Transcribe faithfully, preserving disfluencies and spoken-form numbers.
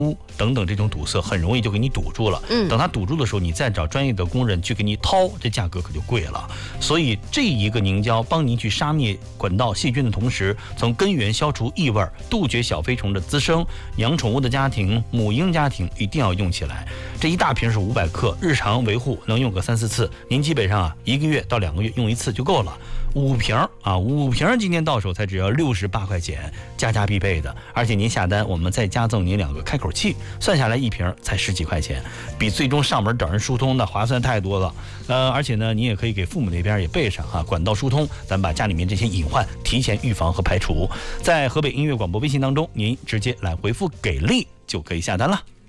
等等这种堵塞很容易就给你堵住了。 嗯， 等它堵住的时候，你再找专业的工人去给你掏，这价格可就贵了。所以这一个凝胶帮您去杀灭管道细菌的同时，从根源消除异味，杜绝小飞虫的滋生。养宠物的家庭、母婴家庭一定要用起来。这一大瓶是五百克，日常维护能用个三四次，您基本上啊一个月到两个月用一次就够了。五瓶啊，五瓶今天到手才只要六十八块钱，家家必备的。而且您下单，我们再加赠您两个开口器，算下来一瓶才十几块钱，比最终上门找人疏通的划算太多了。呃，而且呢，你也可以给父母那边也备上啊，管道疏通，咱把家里面这些隐患提前预防和排除。在河北音乐广播微信当中，您直接来回复给力就可以下单了。